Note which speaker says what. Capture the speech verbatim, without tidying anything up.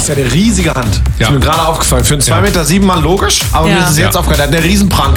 Speaker 1: hast ja eine riesige Hand.
Speaker 2: Ja.
Speaker 1: Ist mir gerade aufgefallen. Für einen zwei
Speaker 2: Ja.
Speaker 1: Meter sieben Mann logisch, aber
Speaker 3: Ja.
Speaker 1: mir ist es jetzt
Speaker 2: Ja.
Speaker 1: aufgefallen. Der hat eine riesen Pranke.